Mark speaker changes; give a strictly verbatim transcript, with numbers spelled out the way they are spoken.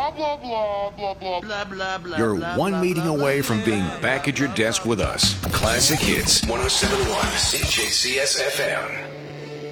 Speaker 1: Blah, blah, blah, blah, blah, blah, blah, blah.
Speaker 2: You're
Speaker 1: blah,
Speaker 2: one
Speaker 1: blah,
Speaker 2: meeting
Speaker 1: blah,
Speaker 2: away
Speaker 1: blah,
Speaker 2: from
Speaker 1: blah,
Speaker 2: being
Speaker 1: blah,
Speaker 2: back at your
Speaker 1: blah,
Speaker 2: desk
Speaker 1: blah,
Speaker 2: with
Speaker 1: blah.
Speaker 2: us. Classic Hits, one oh seven point one C J C S F M.